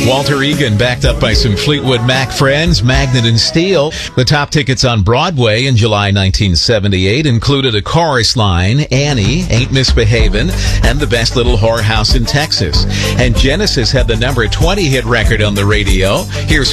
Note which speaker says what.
Speaker 1: Walter Egan backed up by some Fleetwood Mac friends, Magnet and Steel. The top tickets on Broadway in July 1978 included A Chorus Line, Annie, Ain't Misbehavin', and The Best Little Whorehouse in Texas. And Genesis had the number 20 hit record on the radio. Here's